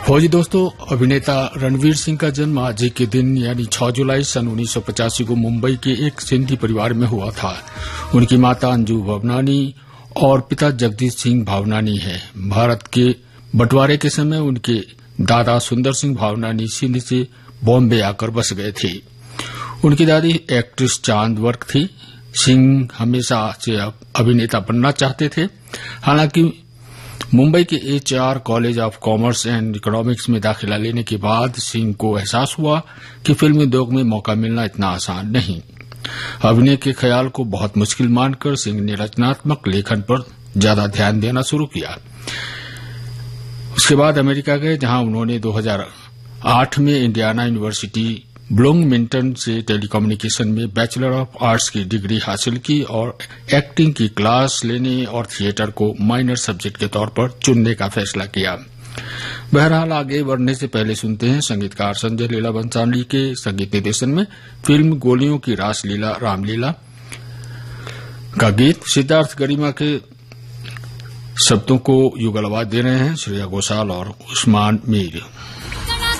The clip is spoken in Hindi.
फौजी दोस्तों, अभिनेता रणवीर सिंह का जन्म आज ही के दिन यानी 6 जुलाई सन 1985 को मुंबई के एक सिंधी परिवार में हुआ था। उनकी माता अंजू भवनानी और पिता जगदीश सिंह भावनानी है। भारत के बंटवारे के समय उनके दादा सुंदर सिंह भावनानी सिंध से बॉम्बे आकर बस गए थे। उनकी दादी एक्ट्रेस चांद वर्क थी। सिंह हमेशा से अभिनेता बनना चाहते थे। हालांकि मुंबई के HR college of commerce and economics में दाखिला लेने के बाद सिंह को एहसास हुआ कि फिल्म उद्योग में मौका मिलना इतना आसान नहीं। अभिनय के ख्याल को बहुत मुश्किल मानकर सिंह ने रचनात्मक लेखन पर ज्यादा ध्यान देना शुरू किया। उसके बाद अमेरिका गए, जहां उन्होंने 2008 में इंडियाना यूनिवर्सिटी ब्लूमिंगटन से टेलीकम्युनिकेशन में बैचलर ऑफ आर्ट्स की डिग्री हासिल की और एक्टिंग की क्लास लेने और थिएटर को माइनर सब्जेक्ट के तौर पर चुनने का फैसला किया। बहरहाल, आगे बढ़ने से पहले सुनते हैं संगीतकार संजय लीला बंसाली के संगीत निर्देशन में फिल्म गोलियों की रासलीला रामलीला का गीत। सिद्धार्थ गरिमा के शब्दों को युगल आवाज दे रहे हैं श्रेया घोषाल और उस्मान मीर।